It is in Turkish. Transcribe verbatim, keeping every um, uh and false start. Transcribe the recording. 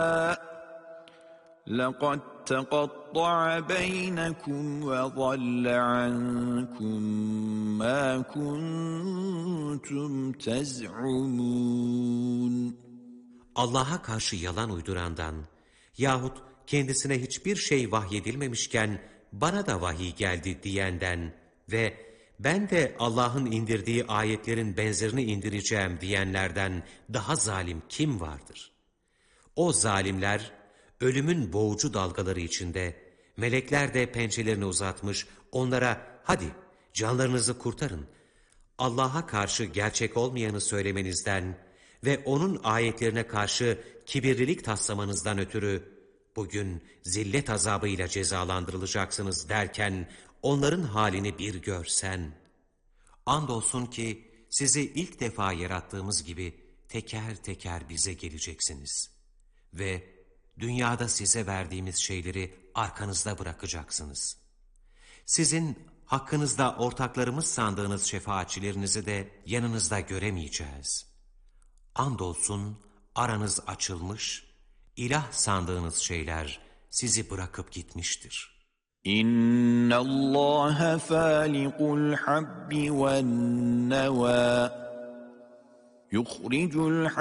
لَقَدْ تَقَطَّعَ بَيْنَكُمْ وَضَلَّ عَنْكُمْ مَا كُنْتُمْ تَزْعُمُونَ Allah'a karşı yalan uydurandan yahut kendisine hiçbir şey vahyedilmemişken bana da vahiy geldi diyenden ve ben de Allah'ın indirdiği ayetlerin benzerini indireceğim diyenlerden daha zalim kim vardır? O zalimler ölümün boğucu dalgaları içinde, melekler de pençelerini uzatmış onlara hadi canlarınızı kurtarın, Allah'a karşı gerçek olmayanı söylemenizden ve O'nun ayetlerine karşı kibirlilik taslamanızdan ötürü bugün zillet azabıyla cezalandırılacaksınız derken onların halini bir görsen. Andolsun ki sizi ilk defa yarattığımız gibi teker teker bize geleceksiniz ve dünyada size verdiğimiz şeyleri arkanızda bırakacaksınız. Sizin hakkınızda ortaklarımız sandığınız şefaatçilerinizi de yanınızda göremeyeceğiz. Andolsun aranız açılmış, ilah sandığınız şeyler sizi bırakıp gitmiştir. İnna Allaha falikul habbi ven neva yukhrijul